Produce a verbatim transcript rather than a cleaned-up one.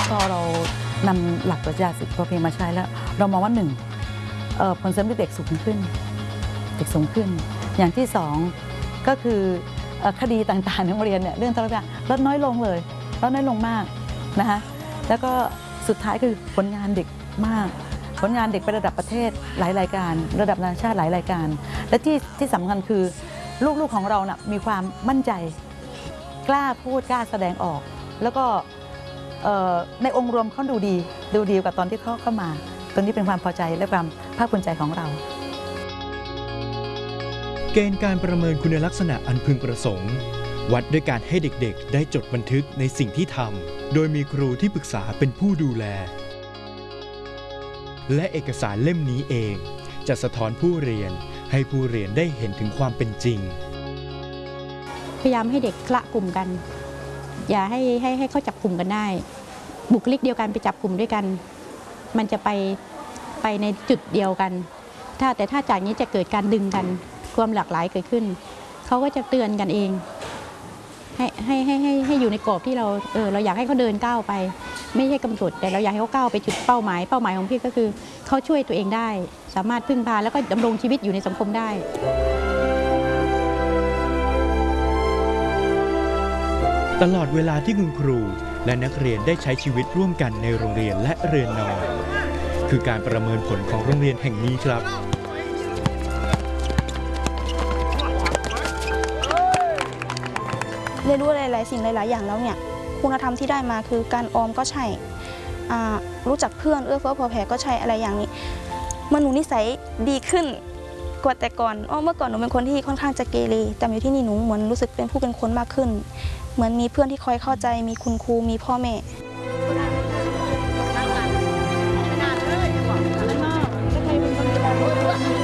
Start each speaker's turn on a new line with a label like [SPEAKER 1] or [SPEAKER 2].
[SPEAKER 1] พอเรานำหลักปรัชญาเศรษฐกิจพอเพียงมาใช้แล้วเรามองว่าหนึ่งผลสำเร็จเด็กสูงขึ้นเด็กสูงขึ้นอย่างที่สองก็คือคดีต่างๆในโรงเรียนเนี่ยเรื่องทะเลาะกันลดน้อยลงเลยลดน้อยลงมากนะคะแล้วก็สุดท้ายคือผลงานเด็กมากผลงานเด็กไประดับประเทศหลายรายการระดับนานาชาติหลายรายการและที่ที่สำคัญคือลูกๆของเรานะมีความมั่นใจกล้าพูดกล้าแสดงออกแล้วก็ในองค์รวมเขาดูดีดูดีกว่าตอนที่เขาเข้ามาตรงนี้เป็นความพอใจและความภาคภูมิใจของเรา
[SPEAKER 2] เกณฑ์การประเมินคุณลักษณะอันพึงประสงค์วัดด้วยการให้เด็กๆได้จดบันทึกในสิ่งที่ทำโดยมีครูที่ปรึกษาเป็นผู้ดูแลและเอกสารเล่มนี้เองจะสะท้อนผู้เรียนให้ผู้เรียนได้เห็นถึงความเป็นจริง
[SPEAKER 3] พยายามให้เด็กคละกลุ่มกันอย่าให้ให้ให้เขาจับกลุ่มกันได้บุคลิกเดียวกันไปจับกลุ่มด้วยกันมันจะไปไปในจุดเดียวกันถ้าแต่ถ้าจากนี้จะเกิดการดึงกันความหลากหลายเกิดขึ้นเขาก็จะเตือนกันเองให้ให้ให้ให้ให้อยู่ในกรอบที่เราเออเราอยากให้เขาเดินก้าวไปไม่ใช่กำหนดแต่เราอยากให้เขาก้าวไปจุดเป้าหมายเป้าหมายของพี่ก็คือเขาช่วยตัวเองได้สามารถพึ่งพาแล้วก็ดำรงชีวิตอยู่ในสังคมได้
[SPEAKER 2] ตลอดเวลาที่คุณครูและนักเรียนได้ใช้ชีวิตร่วมกันในโรงเรียนและเรือนนอนคือการประเมินผลของโรงเรียนแห่งนี้ครับ
[SPEAKER 4] เรียนรู้หลายๆสิ่งหลายๆอย่างแล้วเนี่ยคุณธรรมที่ได้มาคือการออมก็ใช่รู้จักเพื่อนเอื้อเฟื้อเผื่อแผ่ก็ใช่อะไรอย่างนี้เมื่อหนูนิสัยดีขึ้นกว่าแต่ก่อนอ้อเมื่อก่อนหนูเป็นคนที่ค่อนข้างจะเกเรแต่อยู่ที่นี่หนูเหมือนรู้สึกเป็นผู้เป็นคนมากขึ้นเหมือนมีเพื่อนที่คอยเข้าใจมีคุณครูมีพ่อแม่